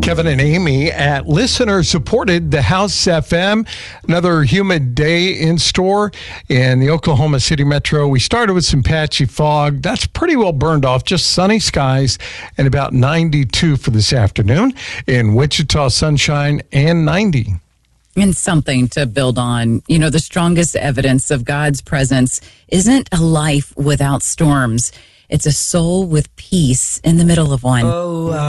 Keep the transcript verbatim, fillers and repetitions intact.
Kevin and Amy at listener-supported The House F M. Another humid day in store in the Oklahoma City metro. We started with some patchy fog. That's pretty well burned off. Just sunny skies and about ninety-two for this afternoon. In Wichita, sunshine and ninety. And something to build on. You know, the strongest evidence of God's presence isn't a life without storms. It's a soul with peace in the middle of one. Oh, uh